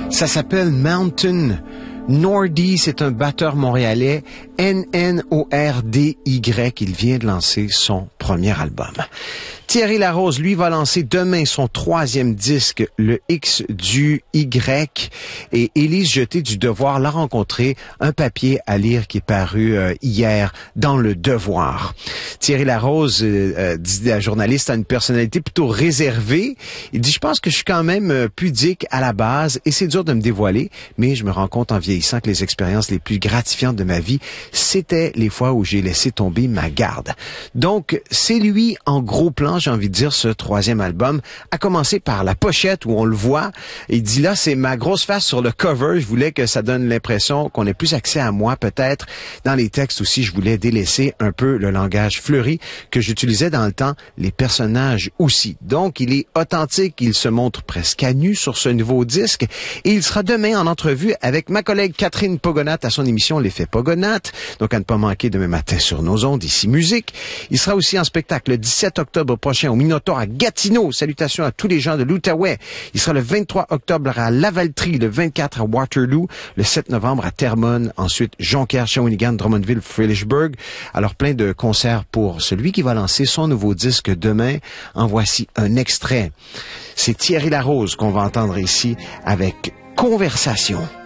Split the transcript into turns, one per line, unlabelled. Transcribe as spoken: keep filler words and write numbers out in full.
Ça s'appelle Mountain. Nordy, c'est un batteur montréalais. N N O R D Y. Il vient de lancer son premier album. Thierry Larose, lui, va lancer demain son troisième disque, le X du Y. Et Élise Jeté du Devoir l'a rencontré, un papier à lire qui est paru euh, hier dans Le Devoir. Thierry Larose, euh, euh, dit la journaliste, a une personnalité plutôt réservée. Il dit, je pense que je suis quand même euh, pudique à la base et c'est dur de me dévoiler, mais je me rends compte en vieillissant que les expériences les plus gratifiantes de ma vie, c'était les fois où j'ai laissé tomber ma garde. Donc, c'est lui en gros plan, j'ai envie de dire, ce troisième album, à commencer par la pochette où on le voit. Il dit là, c'est ma grosse face sur le cover. Je voulais que ça donne l'impression qu'on ait plus accès à moi, peut-être. Dans les textes aussi, je voulais délaisser un peu le langage fleuri que j'utilisais dans le temps, les personnages aussi. Donc, il est authentique, il se montre presque à nu sur ce nouveau disque et il sera demain en entrevue avec ma collègue Catherine Pogonat à son émission L'Effet Pogonat. Donc, à ne pas manquer demain matin sur nos ondes, ici Musique. Il sera aussi en spectacle le dix-sept octobre prochain au Minotaur à Gatineau. Salutations à tous les gens de l'Outaouais. Il sera le vingt-trois octobre à Lavaltrie, le vingt-quatre à Waterloo, le sept novembre à Terrebonne, ensuite Jonquière, Shawinigan, Drummondville, Frelichburg. Alors plein de concerts pour celui qui va lancer son nouveau disque demain. En voici un extrait. C'est Thierry Larose qu'on va entendre ici avec Conversation.